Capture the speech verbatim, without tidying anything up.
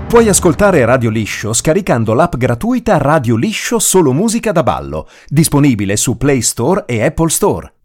Puoi ascoltare Radio Liscio scaricando l'app gratuita Radio Liscio Solo Musica da Ballo, disponibile su Play Store e Apple Store.